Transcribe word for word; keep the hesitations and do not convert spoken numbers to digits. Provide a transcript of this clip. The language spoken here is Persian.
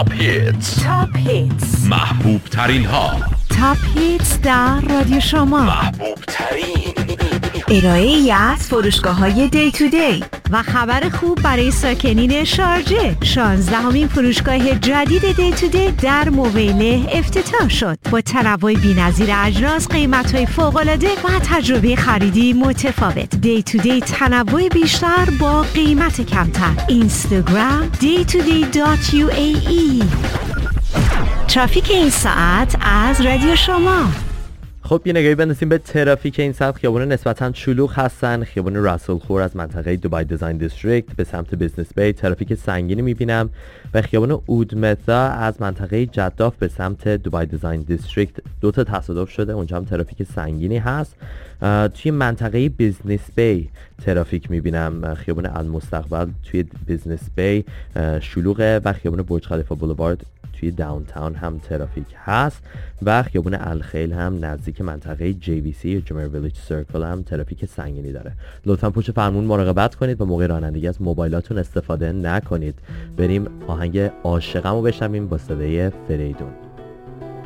تاپ هیتز تاپ هیتز محبوب ترین ها تاپ هیتز در رادیو شما محبوب ترین ارائه ای از فروشگاه‌های دی تو دی و خبر خوب برای ساکنین شارجه. شانزدهمین فروشگاه جدید دی تو دی در مویله افتتاح شد با تنوع بی‌نظیر اجناس، قیمت‌های فوق‌العاده و تجربه خریدی متفاوت. دی تو دی تنوع بیشتر با قیمت کمتر. اینستاگرام دی تو دی دات یو ای ای. ترافیک این ساعت از رادیو شما. خب یه نگاهی بندازیم به ترافیک این ساعت. خیابان نسبتاً شلوغ هستن. خیابان راسل خور از منطقه دوبای دیزاین دیستریکت به سمت بیزنس بی ترافیک سنگینی میبینم و خیابان اودمتا از منطقه جداف به سمت دوبای دیزاین دیستریکت دو تا تصادف شده، اونجا هم ترافیک سنگینی هست. توی منطقه بیزنس بی ترافیک میبینم. خیابان المستقبل توی بیزنس بی شلوغه و خیابان برج خلیفه بولوارد توی داونتاون هم ترافیک هست و خیابون الخیل هم نزدیک منطقه جی وی سی یا جمر ویلیج سرکل هم ترافیک سنگینی داره. لطفاً پشت فرمون مراقبت کنید و موقع رانندگی از موبایلاتون استفاده نکنید. بریم آهنگ عاشقمو بشنویم با صدای فریدون.